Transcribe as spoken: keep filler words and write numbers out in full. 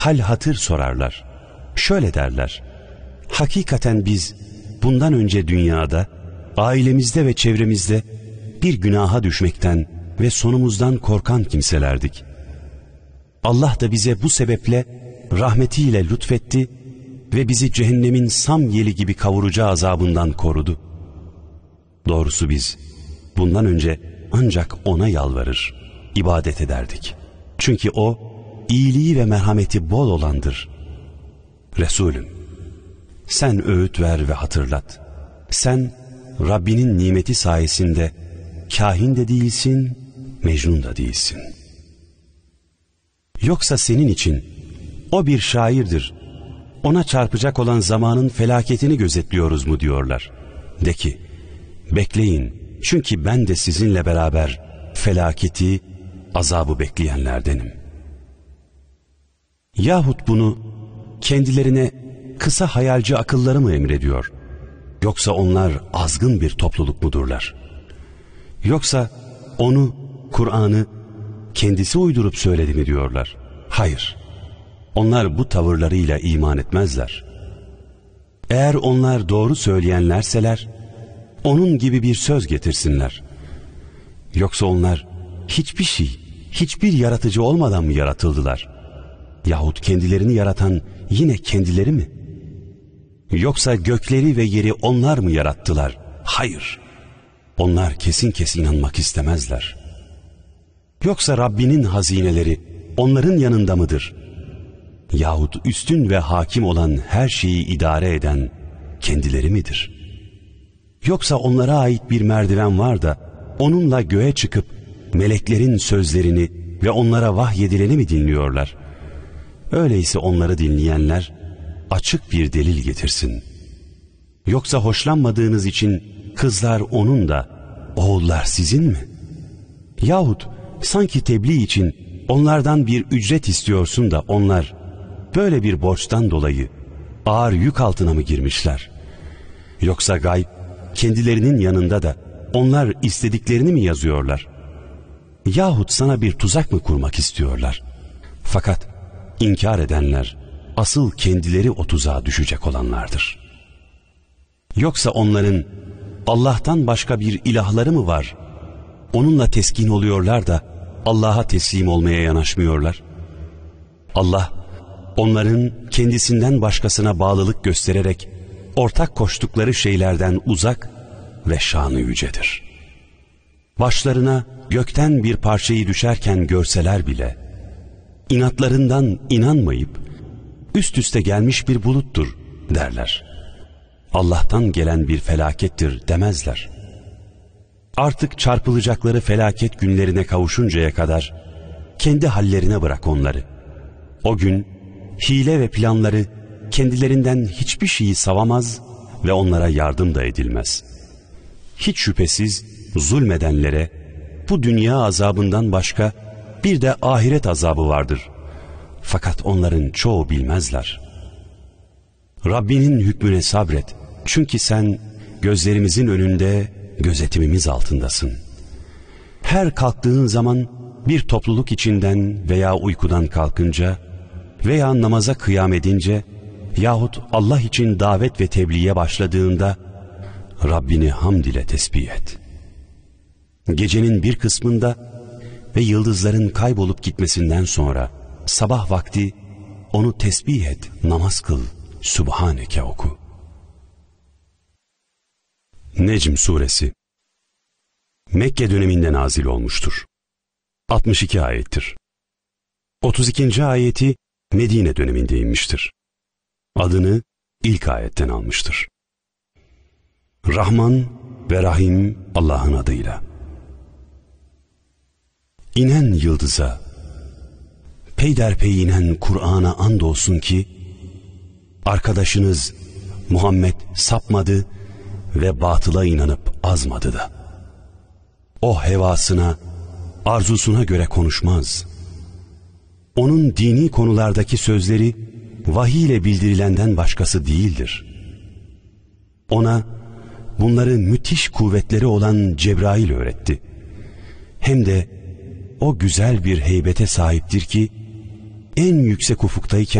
hal hatır sorarlar. Şöyle derler: hakikaten biz bundan önce dünyada, ailemizde ve çevremizde bir günaha düşmekten ve sonumuzdan korkan kimselerdik. Allah da bize bu sebeple rahmetiyle lütfetti ve bizi cehennemin sam yeli gibi kavurucu azabından korudu. Doğrusu biz bundan önce ancak O'na yalvarır, ibadet ederdik. Çünkü O, iyiliği ve merhameti bol olandır. Resulüm, sen öğüt ver ve hatırlat. Sen Rabbinin nimeti sayesinde kahin de değilsin, mecnun da değilsin. Yoksa senin için o bir şairdir, ona çarpacak olan zamanın felaketini gözetliyoruz mu diyorlar. De ki, bekleyin, çünkü ben de sizinle beraber felaketi, azabı bekleyenlerdenim. Yahut bunu kendilerine kısa hayalci akılları mı emrediyor? Yoksa onlar azgın bir topluluk mudurlar? Yoksa onu, Kur'an'ı kendisi uydurup söyledi mi diyorlar? Hayır, onlar bu tavırlarıyla iman etmezler. Eğer onlar doğru söyleyenlerseler, onun gibi bir söz getirsinler. Yoksa onlar hiçbir şey, hiçbir yaratıcı olmadan mı yaratıldılar? Yahut kendilerini yaratan yine kendileri mi? Yoksa gökleri ve yeri onlar mı yarattılar? Hayır, onlar kesin kesin inanmak istemezler. Yoksa Rabbinin hazineleri onların yanında mıdır? Yahut üstün ve hakim olan her şeyi idare eden kendileri midir? Yoksa onlara ait bir merdiven var da onunla göğe çıkıp meleklerin sözlerini ve onlara vahyedileni mi dinliyorlar? Öyleyse onları dinleyenler açık bir delil getirsin. Yoksa hoşlanmadığınız için kızlar onun da, oğullar sizin mi? Yahut sanki tebliğ için onlardan bir ücret istiyorsun da onlar böyle bir borçtan dolayı ağır yük altına mı girmişler? Yoksa gayb kendilerinin yanında da onlar istediklerini mi yazıyorlar? Yahut sana bir tuzak mı kurmak istiyorlar? Fakat inkar edenler asıl kendileri o tuzağa düşecek olanlardır. Yoksa onların Allah'tan başka bir ilahları mı var? Onunla teskin oluyorlar da Allah'a teslim olmaya yanaşmıyorlar. Allah onların kendisinden başkasına bağlılık göstererek ortak koştukları şeylerden uzak ve şanı yücedir. Başlarına gökten bir parçayı düşerken görseler bile inatlarından inanmayıp üst üste gelmiş bir buluttur derler. Allah'tan gelen bir felakettir demezler. Artık çarpılacakları felaket günlerine kavuşuncaya kadar kendi hallerine bırak onları. O gün hile ve planları kendilerinden hiçbir şeyi savamaz ve onlara yardım da edilmez. Hiç şüphesiz zulmedenlere bu dünya azabından başka bir de ahiret azabı vardır. Fakat onların çoğu bilmezler. Rabbinin hükmüne sabret. Çünkü sen gözlerimizin önünde, gözetimimiz altındasın. Her kalktığın zaman bir topluluk içinden veya uykudan kalkınca veya namaza kıyam edince yahut Allah için davet ve tebliğe başladığında Rabbini hamd ile tesbih et. Gecenin bir kısmında ve yıldızların kaybolup gitmesinden sonra sabah vakti onu tesbih et, namaz kıl, Sübhaneke oku. Necm suresi Mekke döneminde nazil olmuştur. altmış iki ayettir. otuz ikinci ayeti Medine döneminde inmiştir. Adını ilk ayetten almıştır. Rahman ve Rahim Allah'ın adıyla. İnen yıldıza, peyderpey inen Kur'an'a andolsun ki arkadaşınız Muhammed sapmadı ve batıla inanıp azmadı da. O hevasına, arzusuna göre konuşmaz. Onun dini konulardaki sözleri vahiy ile bildirilenden başkası değildir. Ona bunları müthiş kuvvetleri olan Cebrail öğretti. Hem de o güzel bir heybete sahiptir ki en yüksek ufuktayken